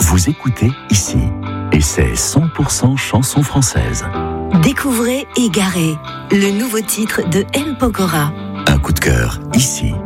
Vous écoutez ici. Et c'est 100% chanson française. Découvrez Égaré, le nouveau titre de M. Pokora. Un coup de cœur ici.